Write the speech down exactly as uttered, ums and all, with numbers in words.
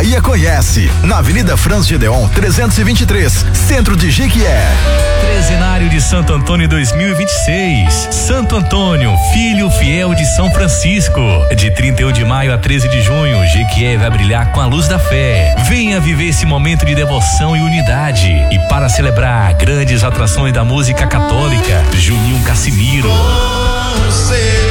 Bahia conhece. Na Avenida Franz Gedeon trezentos e vinte e três, centro de Jequié. Trezenário de Santo Antônio dois mil e vinte e seis. Santo Antônio, filho fiel de São Francisco. De trinta e um de maio a treze de junho, Jequié vai brilhar com a luz da fé. Venha viver esse momento de devoção e unidade. E para celebrar grandes atrações da música católica, Juninho Cassimiro. Você